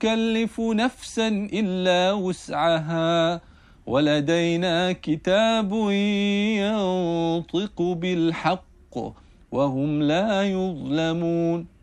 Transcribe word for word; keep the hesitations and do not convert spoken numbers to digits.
نكلف نفسا إلا وسعها ولدينا كتاب ينطق بالحق وهم لا يظلمون.